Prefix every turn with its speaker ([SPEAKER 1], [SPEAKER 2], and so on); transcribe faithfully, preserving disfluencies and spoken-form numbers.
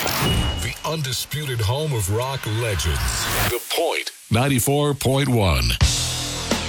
[SPEAKER 1] The undisputed home of rock legends. The Point ninety-four point one.